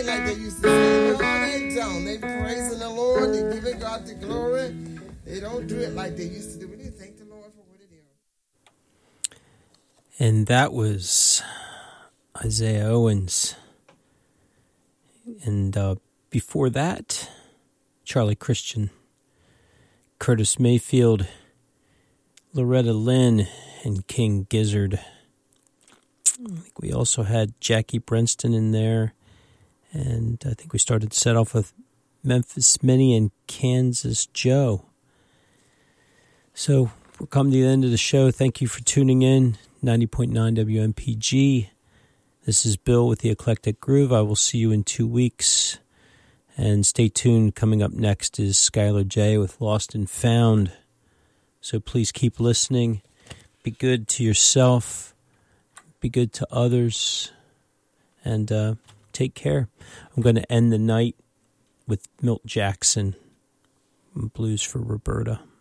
sing like they used to sing. No, they don't. They praising the Lord. They giving God the glory. They don't do it like they used to do. We need to thank the Lord for what it is. And that was Isaiah Owens. And before that, Charlie Christian, Curtis Mayfield, Loretta Lynn, and King Gizzard. I think we also had Jackie Brenston in there. And I think we started to set off with Memphis Minnie and Kansas Joe. So we're coming to the end of the show. Thank you for tuning in. 90.9 WMPG. This is Bill with the Eclectic Groove. I will see you in 2 weeks. And stay tuned. Coming up next is Skylar J with Lost and Found. So please keep listening. Be good to yourself. Be good to others. And take care. I'm going to end the night with Milt Jackson, Blues for Roberta.